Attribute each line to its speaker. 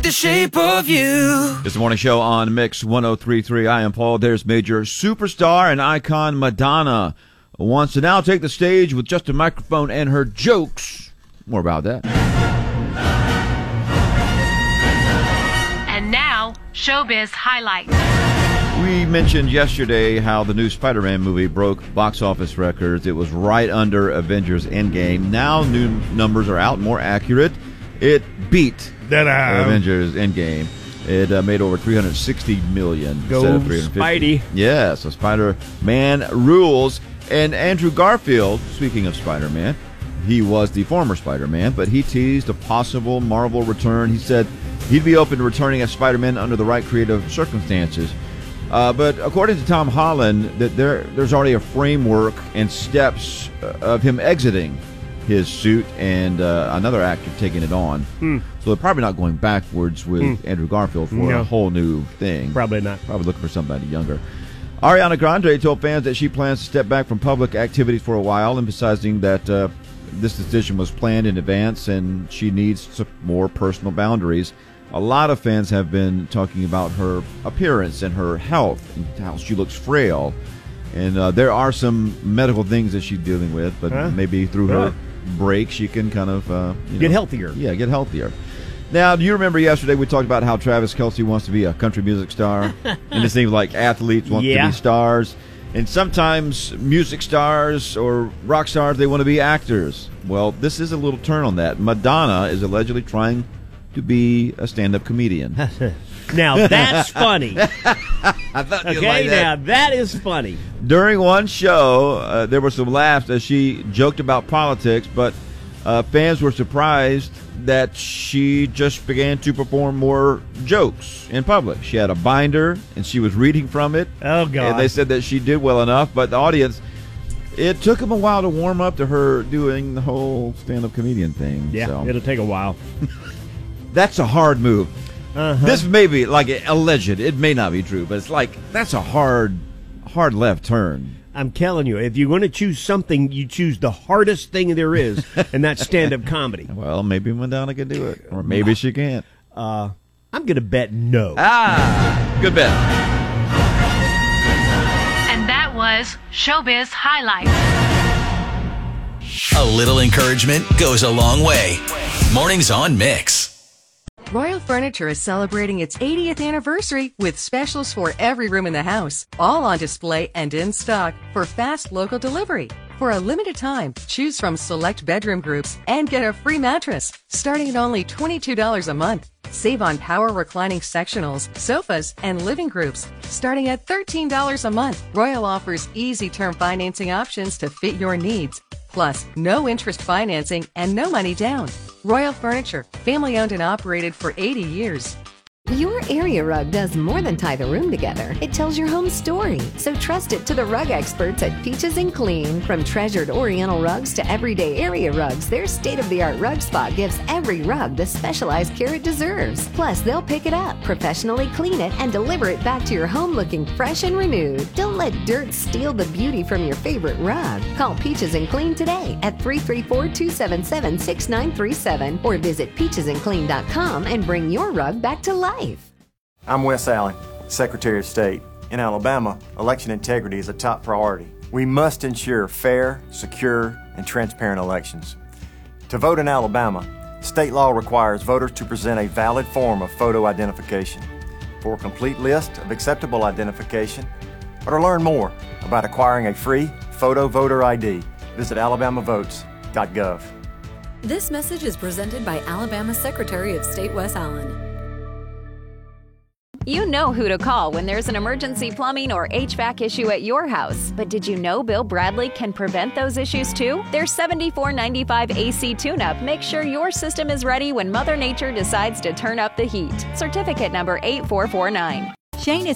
Speaker 1: The shape of you.
Speaker 2: It's the morning show on Mix 103.3. I am Paul. There's major superstar and icon Madonna wants to now take the stage with just a microphone and her jokes. More about that.
Speaker 3: And now, Showbiz Highlights.
Speaker 2: We mentioned yesterday how the new Spider-Man movie broke box office records. It was right under Avengers Endgame. Now new numbers are out, more accurate. It beat Avengers Endgame. It made over $360 million instead of $350.
Speaker 4: Spidey.
Speaker 2: Yeah, so Spider-Man rules. And Andrew Garfield, speaking of Spider-Man, he was the former Spider-Man, but he teased a possible Marvel return. He said he'd be open to returning as Spider-Man under the right creative circumstances. But according to Tom Holland, that there's already a framework and steps of him exiting his suit and another actor taking it on. So they're probably not going backwards with Andrew Garfield for a whole new thing.
Speaker 4: Probably not.
Speaker 2: Probably looking for somebody younger. Ariana Grande told fans that she plans to step back from public activities for a while, emphasizing that this decision was planned in advance and she needs some more personal boundaries. A lot of fans have been talking about her appearance and her health and how she looks frail. And there are some medical things that she's dealing with, but maybe through her break she can kind of
Speaker 4: get healthier.
Speaker 2: Yeah, get healthier. Now, do you remember yesterday we talked about how Travis Kelce wants to be a country music star? And it seems like athletes want to be stars. And sometimes music stars or rock stars, they want to be actors. Well, this is a little turn on that. Madonna is allegedly trying to be a stand-up comedian.
Speaker 4: Now, that's funny.
Speaker 2: I thought you'd
Speaker 4: Okay,
Speaker 2: like that.
Speaker 4: now that is funny.
Speaker 2: During one show, there were some laughs as she joked about politics, but fans were surprised that she just began to perform more jokes in public. She had a binder, and she was reading from it.
Speaker 4: Oh, God.
Speaker 2: And they said that she did well enough, but the audience, it took them a while to warm up to her doing the whole stand-up comedian thing.
Speaker 4: Yeah,
Speaker 2: so.
Speaker 4: it'll take a while.
Speaker 2: That's a hard move. This may be like alleged. It may not be true, but it's like that's a hard left turn.
Speaker 4: I'm telling you, if you're going to choose something, you choose the hardest thing there is, and that's stand-up comedy.
Speaker 2: Well, maybe Madonna can do it, or maybe she can't.
Speaker 4: I'm going to bet no.
Speaker 2: Good bet.
Speaker 3: And that was Showbiz Highlights.
Speaker 1: A little encouragement goes a long way. Mornings on Mix.
Speaker 5: Royal Furniture is celebrating its 80th anniversary with specials for every room in the house, all on display and in stock for fast local delivery. For a limited time, choose from select bedroom groups and get a free mattress, starting at only $22 a month. Save on power reclining sectionals, sofas, and living groups, starting at $13 a month. Royal offers easy term financing options to fit your needs. Plus, no interest financing and no money down. Royal Furniture, family owned and operated for 80 years.
Speaker 6: Your area rug does more than tie the room together. It tells your home story. So trust it to the rug experts at Peaches and Clean. From treasured Oriental rugs to everyday area rugs, their state-of-the-art rug spot gives every rug the specialized care it deserves. Plus, they'll pick it up, professionally clean it, and deliver it back to your home looking fresh and renewed. Don't let dirt steal the beauty from your favorite rug. Call Peaches and Clean today at 334-277-6937 or visit peachesandclean.com and bring your rug back to life.
Speaker 7: I'm Wes Allen, Secretary of State. In Alabama, election integrity is a top priority. We must ensure fair, secure, and transparent elections. To vote in Alabama, state law requires voters to present a valid form of photo identification. For a complete list of acceptable identification, or to learn more about acquiring a free photo voter ID, visit alabamavotes.gov.
Speaker 8: This message is presented by Alabama Secretary of State Wes Allen.
Speaker 9: You know who to call when there's an emergency plumbing or HVAC issue at your house. But did you know Bill Bradley can prevent those issues too? Their $74.95 AC tune-up makes sure your system is ready when Mother Nature decides to turn up the heat. Certificate number 8449.
Speaker 10: Shane is